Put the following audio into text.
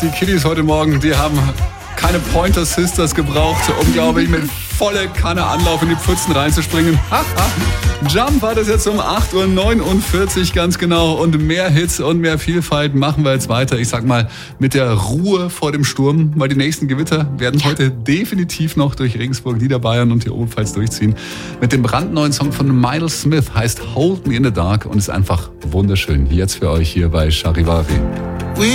Die Kiddies heute Morgen, die haben keine Pointer Sisters gebraucht, um, glaube ich, mit volle Kanne Anlauf in die Pfützen reinzuspringen. Jump war das jetzt um 8.49 Uhr ganz genau. Und mehr Hits und mehr Vielfalt machen wir jetzt weiter. Ich sag mal, mit der Ruhe vor dem Sturm, weil die nächsten Gewitter werden heute definitiv noch durch Regensburg, Niederbayern und die Oberpfalz durchziehen. Mit dem brandneuen Song von Miles Smith, heißt Hold Me in the Dark und ist einfach wunderschön. Jetzt für euch hier bei Charivari.